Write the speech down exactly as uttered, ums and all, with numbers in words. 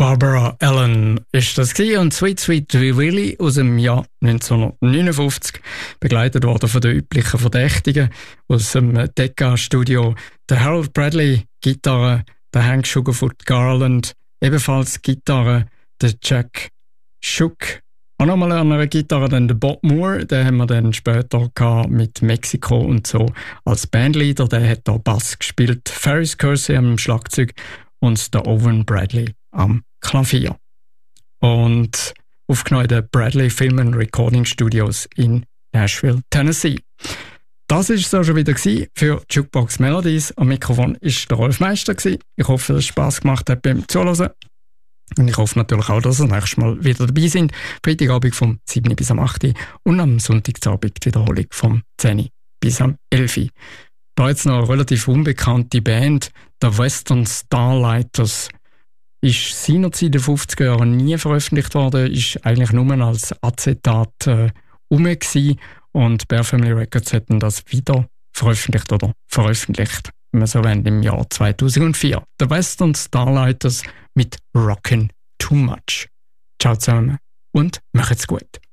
Barbara Allen ist das gewesen, und Sweet Sweet Wee Willie aus dem Jahr neunzehnhundertneunundfünfzig, begleitet worden von den üblichen Verdächtigen aus dem Decca-Studio. Der Harold Bradley, Gitarre, der Hank Sugarfoot Garland, ebenfalls Gitarre, der Jack Shook, auch nochmal an einer Gitarre, dann der Bob Moore, den haben wir dann später gehabt mit Mexiko und so als Bandleader, der hat da Bass gespielt, Ferris Kersey am Schlagzeug und der Owen Bradley am Klavier. Und aufgenommen in den Bradley Film and Recording Studios in Nashville, Tennessee. Das war es auch schon wieder für Jukebox Melodies. Am Mikrofon war der Rolf Meister. Ich hoffe, dass es Spass gemacht hat beim Zuhören. Und ich hoffe natürlich auch, dass ihr nächstes Mal wieder dabei sind. Freitagabend vom sieben bis am acht und am Sonntagabend die Wiederholung vom zehn bis am elf. Da jetzt noch eine relativ unbekannte Band, der Western Starlighters, ist seinerzeit in den fünfziger Jahren nie veröffentlicht worden, ist eigentlich nur als Acetat äh, rum gewesen, und Bear Family Records hätten das wieder veröffentlicht oder veröffentlicht, wenn man so will, im Jahr zweitausendvier. Der Western Starlighters mit Rockin' Too Much. Ciao zusammen und macht's gut.